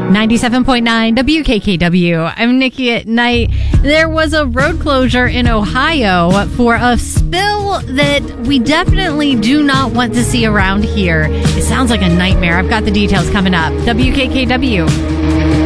97.9 WKKW. I'm Nikki at Night. There was a road closure in Ohio for a spill that we definitely do not want to see around here. It sounds like a nightmare. I've got the details coming up. WKKW.